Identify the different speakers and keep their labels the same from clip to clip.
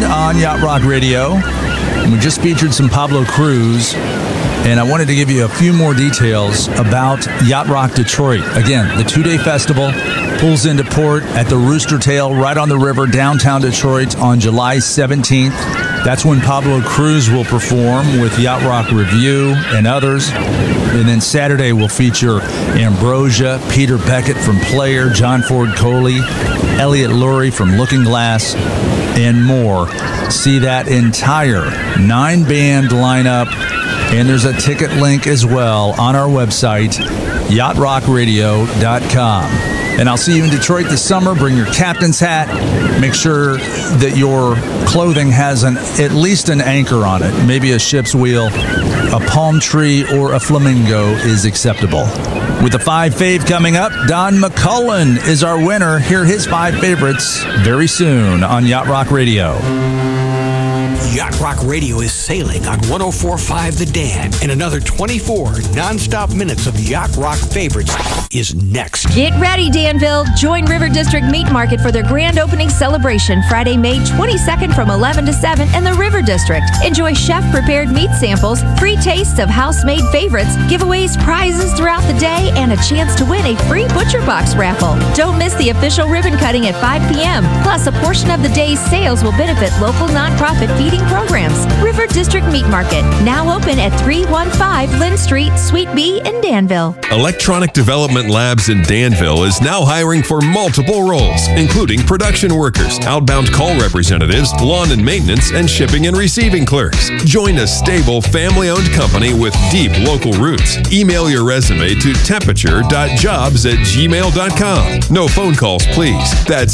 Speaker 1: on Yacht Rock Radio. We just featured some Pablo Cruz, and I wanted to give you a few more details about Yacht Rock Detroit. Again, the two-day festival pulls into port at the Rooster Tail right on the river, downtown Detroit, on July 17th. That's when Pablo Cruz will perform with Yacht Rock Review and others. And then Saturday will feature Ambrosia, Peter Beckett from Player, John Ford Coley, Elliot Lurie from Looking Glass, and more. See that entire 9-band lineup, and there's a ticket link as well on our website, yachtrockradio.com. And I'll see you in Detroit this summer. Bring your captain's hat. Make sure that your clothing has at least an anchor on it, maybe a ship's wheel. A palm tree or a flamingo is acceptable. With the 5 fave coming up, Don McCullen is our winner. Hear his 5 favorites very soon on Yacht Rock Radio.
Speaker 2: Yacht Rock Radio is sailing on 104.5 The Dan, and another 24 non-stop minutes of Yacht Rock favorites is next.
Speaker 3: Get ready, Danville. Join River District Meat Market for their grand opening celebration Friday, May 22nd from 11 to 7 in the River District. Enjoy chef-prepared meat samples, free tastes of house-made favorites, giveaways, prizes throughout the day, and a chance to win a free Butcher Box raffle. Don't miss the official ribbon cutting at 5 p.m. Plus, a portion of the day's sales will benefit local nonprofit feeding programs. River District Meat Market, now open at 315 Lynn Street, Suite B in Danville.
Speaker 4: Electronic Development Labs in Danville is now hiring for multiple roles, including production workers, outbound call representatives, lawn and maintenance, and shipping and receiving clerks. Join a stable, family-owned company with deep local roots. Email your resume to temperature.jobs@gmail.com. No phone calls, please. That's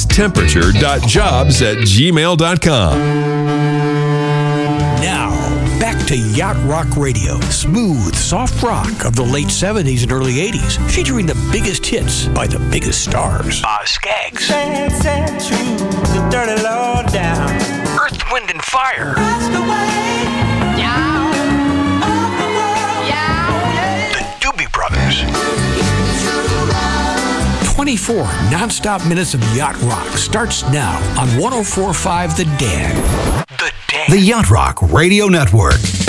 Speaker 4: temperature.jobs@gmail.com.
Speaker 2: Now, back to Yacht Rock Radio. Smooth, soft rock of the late 70s and early 80s, featuring the biggest hits by the biggest stars. Skaggs.
Speaker 5: Sad truth, the dirty low down.
Speaker 2: Earth, Wind, and Fire. The Doobie Brothers. 24 non-stop minutes of Yacht Rock starts now on 104.5 The Dan. The Dan.
Speaker 6: The Yacht Rock Radio Network.